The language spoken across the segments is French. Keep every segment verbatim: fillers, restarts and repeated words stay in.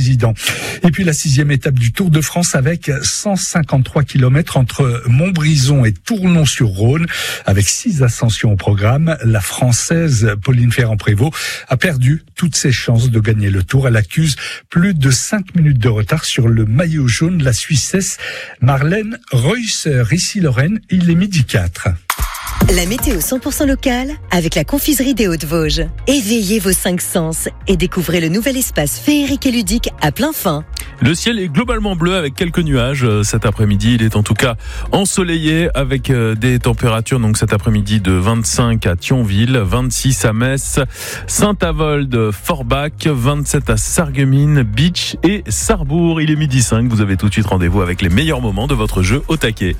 président. Et puis la sixième étape du Tour de France avec cent cinquante-trois kilomètres entre Montbrison et Tournon-sur-Rhône. Avec six ascensions au programme, la Française Pauline Ferrand-Prévot a perdu toutes ses chances de gagner le Tour. Elle accuse plus de cinq minutes de retard sur le maillot jaune, la Suissesse Marlène Reusser. Ici Lorraine, il est midi quatre. La météo cent pour cent locale avec la confiserie des Hauts-de-Vosges. Éveillez vos cinq sens et découvrez le nouvel espace féerique et ludique à plein fin. Le ciel est globalement bleu avec quelques nuages cet après-midi. Il est en tout cas ensoleillé avec des températures donc cet après-midi de vingt-cinq à Thionville, vingt-six à Metz, Saint-Avold, Forbach, vingt-sept à Sarreguemines, Beach et Sarrebourg. Il est midi cinq. Vous avez tout de suite rendez-vous avec les meilleurs moments de votre jeu au taquet.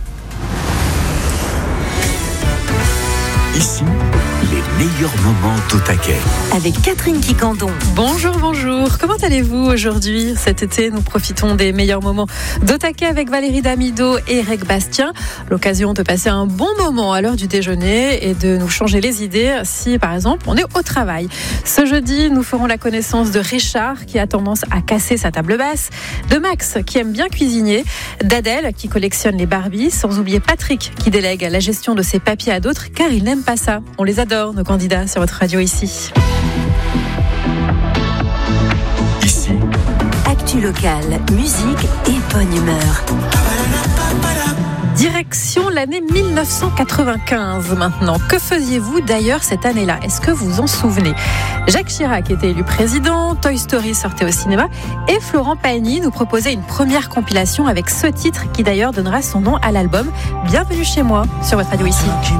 Ici, les meilleurs moments au taquet. Avec Catherine Quicandon. Bonjour, bonjour. Comment allez-vous aujourd'hui ? Cet été, nous profitons des meilleurs moments d'au taquet avec Valérie Damido et Eric Bastien. L'occasion de passer un bon moment à l'heure du déjeuner et de nous changer les idées si, par exemple, on est au travail. Ce jeudi, nous ferons la connaissance de Richard qui a tendance à casser sa table basse, de Max qui aime bien cuisiner, d'Adèle qui collectionne les Barbies, sans oublier Patrick qui délègue la gestion de ses papiers à d'autres car il n'aime pas ça. On les adore, nos candidats sur votre radio ici. Ici, Actu locale, musique et bonne humeur. Direction l'année mille neuf cent quatre-vingt-quinze maintenant. Que faisiez-vous d'ailleurs cette année-là ? Est-ce que vous vous en souvenez ? Jacques Chirac était élu président, Toy Story sortait au cinéma et Florent Pagny nous proposait une première compilation avec ce titre qui d'ailleurs donnera son nom à l'album Bienvenue chez moi sur votre radio ici.